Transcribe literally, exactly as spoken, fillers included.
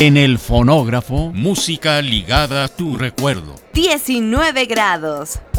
En el fonógrafo, música ligada a tu recuerdo. diecinueve grados.